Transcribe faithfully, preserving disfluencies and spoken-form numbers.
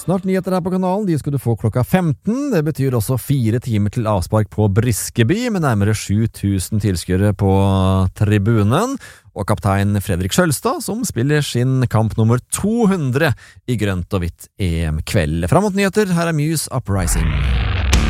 Snart nyheter her på kanalen, de skal du få klokka femten. Det betyr også fire timer til avspark på Briskeby, med nærmere sju tusen tilskuere på tribunen. Og kaptein Fredrik Sjølstad, som spiller sin kamp nummer to hundre i grønt og hvitt E M-kveld. Fram mot nyheter, her er Muse Uprising.